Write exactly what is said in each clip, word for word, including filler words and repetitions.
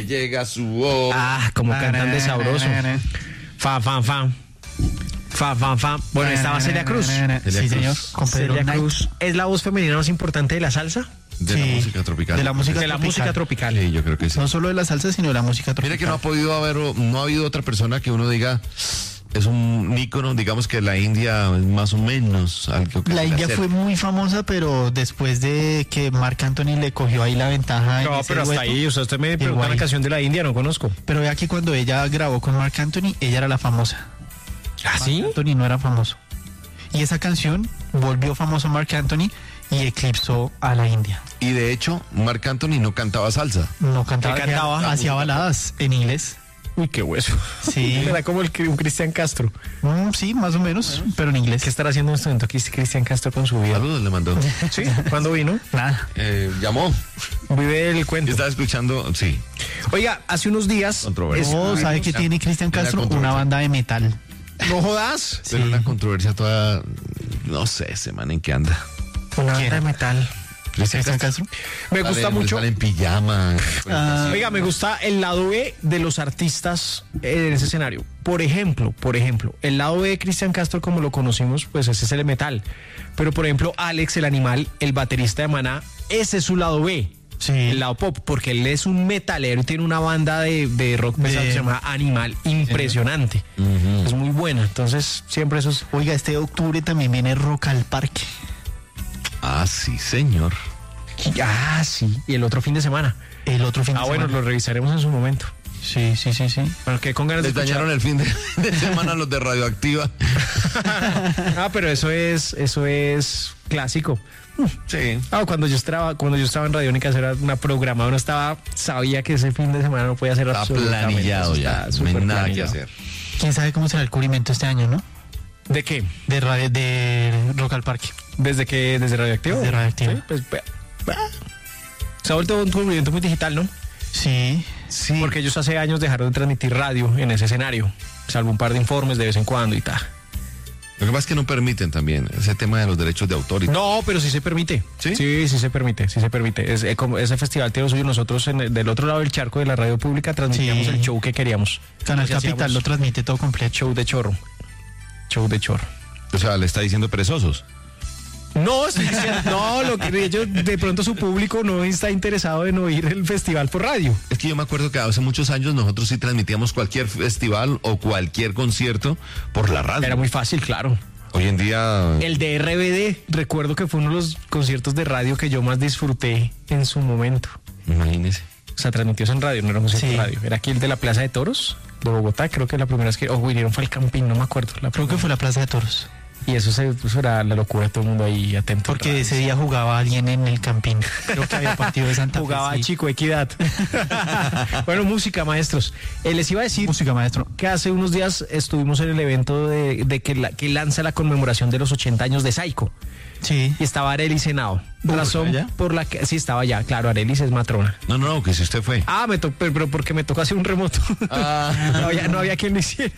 llega su hora. Ah, como cantan de sabroso. Fa, fa, fa. Fa, fa, fa. Bueno, estaba Celia Cruz. Sí, Cruz. señor. Con Pedro Celia Knight. Cruz es la voz femenina más importante de la salsa. De Sí, la música tropical. de la música De la tropical. música tropical. Sí, yo creo que sí. No solo de la salsa, sino de la música tropical. Mira que no ha podido haber, no ha habido otra persona que uno diga, es un ícono, digamos que la India es más o menos algo que La se le India acerca. fue muy famosa, pero después de que Marc Anthony le cogió ahí la ventaja. en No, ese pero hasta dueto, ahí, o sea, usted me pregunta igual. una canción de la India, no conozco. Pero vea que cuando ella grabó con Marc Anthony, ella era la famosa. ¿Ah, sí? Marc Anthony no era famoso. Y esa canción volvió famoso a Marc Anthony y eclipsó a la India. Y de hecho, Marc Anthony no cantaba salsa. No cantaba, ¿Qué cantaba? hacía baladas en inglés. Uy, qué hueso. Sí. Era como el, un Cristian Castro. Mm, sí, más o menos, pero en inglés. ¿Qué estará haciendo en este momento aquí Cristian Castro con su vida? Saludos le mandó. Sí, ¿cuándo vino? Nada. Eh, llamó. Vive el Yo cuento. estaba escuchando, sí. Oiga, hace unos días... Controversia. No, es- ¿sabe qué tiene Cristian Era Castro? Una controversia. banda de metal. No jodas. Pero Sí. una controversia toda, no sé, semana en qué anda. Una ¿Quién? banda de metal. Cristian Castro. Me gusta Sale- mucho. Sale en pijama. Ah. Oiga, me gusta el lado B de los artistas en ese escenario. Por ejemplo, por ejemplo, el lado B de Cristian Castro, como lo conocimos, pues ese es el metal. Pero por ejemplo, Alex, el animal, el baterista de Maná, ese es su lado B. Sí. El lado pop, porque él es un metalero y tiene una banda de, de rock pesado De- que se llama Animal, impresionante. Es muy buena. Entonces, siempre eso es. Oiga, este octubre también viene Rock al Parque. Ah, sí, señor. Ah, sí. Y el otro fin de semana. El otro fin de Ah, bueno, semana. lo revisaremos en su momento. Sí, sí, sí, sí. Bueno, que con ganas de Les escuchar. dañaron el fin de, de semana los de Radioactiva. Ah, pero eso es, eso es clásico. Sí. Ah, cuando yo estaba, cuando yo estaba en Radiónica, eso era una programada, uno estaba, sabía que ese fin de semana no podía hacer Está absolutamente. planillado eso ya. está No súper hay nada que planillado. hacer. ¿Quién sabe cómo será el cubrimiento este año, no? ¿De qué? De, radio, de Rock al Parque. ¿Desde que desde Radioactivo? Desde Radioactivo. Sí, pues, pues, bah. Se ha vuelto un cubrimiento muy digital, ¿no? Sí. Sí. Porque ellos hace años dejaron de transmitir radio en ese escenario, salvo un par de informes de vez en cuando y tal. Lo que pasa es que no permiten también ese tema de los derechos de autor. Y No, pero sí se permite. ¿Sí? Sí, sí se permite, sí se permite. Es, eh, como ese festival tiene lo suyo. Nosotros en el- del otro lado del charco de la radio pública transmitíamos Sí. el show que queríamos. Canal Entonces, Capital hacíamos lo transmite todo completo. show de chorro. Show de chorro. O sea, le está diciendo perezosos. No, estoy diciendo- no, lo que ellos, de pronto su público no está interesado en oír el festival por radio. Es que yo me acuerdo que hace muchos años nosotros sí transmitíamos cualquier festival o cualquier concierto por la radio. Era muy fácil, claro. Hoy en día... El de R B D, recuerdo que fue uno de los conciertos de radio que yo más disfruté en su momento. Imagínese. O sea, transmitidos en radio, no era un concierto Sí. de radio. Era aquí el de la Plaza de Toros de Bogotá, creo que la primera vez que... O vinieron fue el Campín, no me acuerdo. La Creo que fue la Plaza de Toros. Y eso, se, eso era la locura de todo el mundo ahí atento. Porque ese día jugaba alguien en el Campín. Creo que había partido de Santa Fe. jugaba sí. Chico Equidad. Bueno, música, maestros. Eh, les iba a decir Música, maestro. que hace unos días estuvimos en el evento de, de que, la, que lanza la conmemoración de los ochenta años de Saico. Sí. Y estaba Arelis Henao. Razón ¿allá? por la que... Sí, estaba allá, claro, Arelis es matrona. No, no, no, que si usted fue. Ah, me to- pero, pero porque me tocó hacer un remoto. Ah. no, había, no había quien lo hiciera.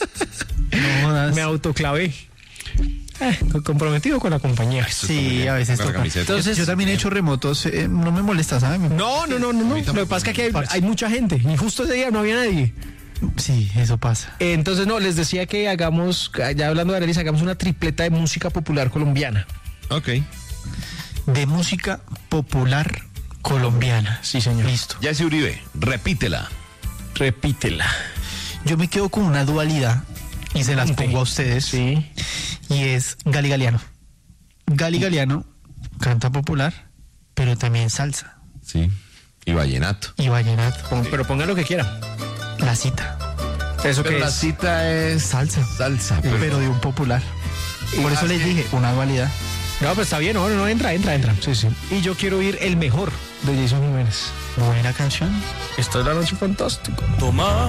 No jodas. Me autoclavé. Eh, comprometido con la compañía. Sí, a veces Con la toca. camiseta. Entonces- yo también he hecho remotos. eh, no me molesta, ¿sabes? No, no, no, no, no. Lo que pasa es que aquí hay, hay mucha gente y justo ese día no había nadie. Sí, eso pasa. Eh, Entonces, no, les decía que hagamos, ya hablando de Arelis, hagamos una tripleta de música popular colombiana. Ok. De música popular colombiana. Sí, señor. Listo. Jessy Uribe, repítela. Repítela. Yo me quedo con una dualidad y se las Ponte. pongo a ustedes. Sí. Y es Gali Galeano. Gali Galeano canta popular, pero también salsa Sí. Y vallenato. y vallenato. Pon- Pero ponga lo que quiera. La cita, Eso Pero que la es. cita es salsa, salsa. Pero, pero de un popular. Por eso les dije, una dualidad. No, pues está bien, no, no, entra, entra, entra. Sí, sí. Y yo quiero oír el mejor de Jason Jiménez. Buena canción. Esta es la noche fantástica. Toma.